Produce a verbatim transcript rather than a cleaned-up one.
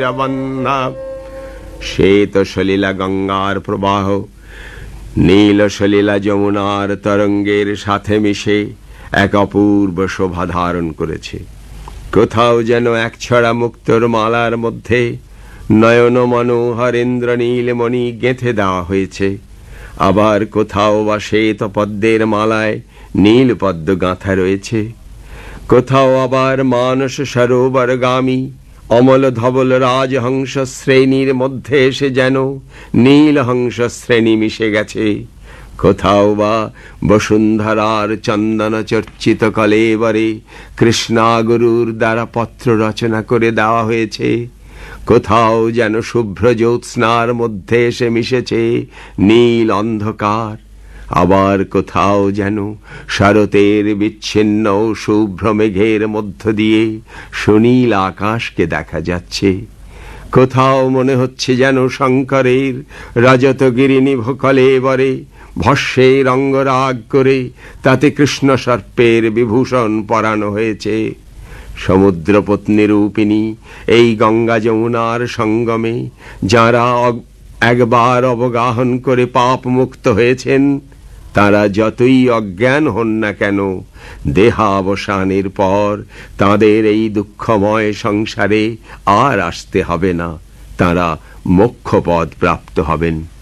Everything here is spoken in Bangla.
বন্যা শ্বেত সলিলা গঙ্গার প্রবাহ নীল সলিলা যমুনার তরঙ্গের সাথে মিশে এক অপূর্ব শোভা ধারণ করেছে। কোথাও যেন এক ছড়া মুক্তোর মালার মধ্যে নয়ন মনোহর ইন্দ্রনীল মণি গেঁথে দেওয়া হয়েছে, আবার কোথাও বা শ্বেত পদ্মের মালায় নীল পদ্ম গাঁথা রয়েছে। কোথাও আবার মানস সরোবরগামী অমল ধবল রাজহংস শ্রেণীর মধ্যে এসে যেন নীল হংস শ্রেণী মিশে গেছে। কোথাও বা বসুন্ধরার চন্দন চর্চিত কলেবরে কৃষ্ণাগুরুর দ্বারা পত্র রচনা করে দেওয়া হয়েছে। কোথাও যেন শুভ্র জ্যোৎস্নার মধ্যে এসে মিশেছে নীল অন্ধকার, আবার কোথাও যেন শরতের বিচ্ছিন্ন শুভ্র মেঘের মধ্য দিয়ে সুনীল আকাশকে দেখা যাচ্ছে। কোথাও মনে হচ্ছে যেন শঙ্করের রজতগিরি নিভ কলেবরে ভস্যের অঙ্গরাগ করে তাতে কৃষ্ণ সর্পের বিভূষণ পরানো হয়েছে। সমুদ্র পত্নী রূপিণী এই গঙ্গা যমুনার সঙ্গমে যারা একবার অবগাহন করে পাপ মুক্ত হয়েছেন, তারা যতই অজ্ঞান হন না কেন, দেহাবসানের পর তাদের এই দুঃখময় সংসারে আর আসতে হবে না, তারা মোক্ষপদ প্রাপ্ত হবেন।